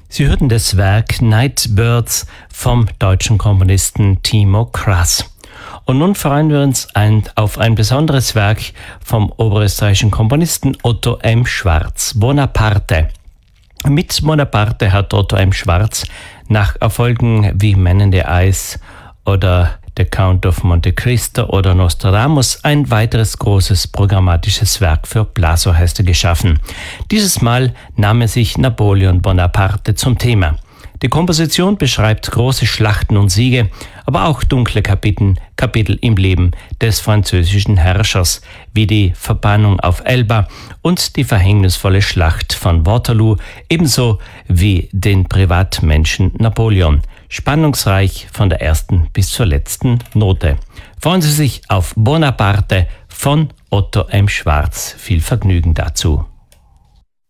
Sie hörten das Werk Nightbirds vom deutschen Komponisten Timo Krass. Und nun freuen wir uns auf ein besonderes Werk vom oberösterreichischen Komponisten Otto M. Schwarz, Bonaparte. Mit Bonaparte hat Otto M. Schwarz nach Erfolgen wie Men in the Ice oder The Count of Monte Cristo oder Nostradamus ein weiteres großes programmatisches Werk für Blasorchester geschaffen. Dieses Mal nahm er sich Napoleon Bonaparte zum Thema. Die Komposition beschreibt große Schlachten und Siege, aber auch dunkle Kapitel im Leben des französischen Herrschers, wie die Verbannung auf Elba und die verhängnisvolle Schlacht von Waterloo, ebenso wie den Privatmenschen Napoleon. Spannungsreich von der ersten bis zur letzten Note. Freuen Sie sich auf Bonaparte von Otto M. Schwarz. Viel Vergnügen dazu.